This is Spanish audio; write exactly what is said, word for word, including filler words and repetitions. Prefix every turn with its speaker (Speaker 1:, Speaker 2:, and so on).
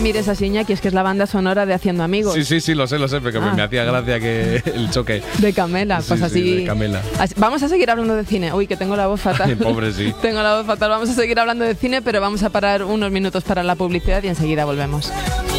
Speaker 1: mires así, Iñaki, es que es la banda sonora de Haciendo Amigos.
Speaker 2: Sí, sí, sí, lo sé, lo sé, pero ah. me, me hacía gracia que el choque.
Speaker 1: De Camela, pues
Speaker 2: sí,
Speaker 1: así,
Speaker 2: sí, de Camela.
Speaker 1: así. Vamos a seguir hablando de cine. Uy, que tengo la voz fatal.
Speaker 2: Ay, pobre, sí.
Speaker 1: Tengo la voz fatal. Vamos a seguir hablando de cine, pero vamos a parar unos minutos para la publicidad y enseguida volvemos.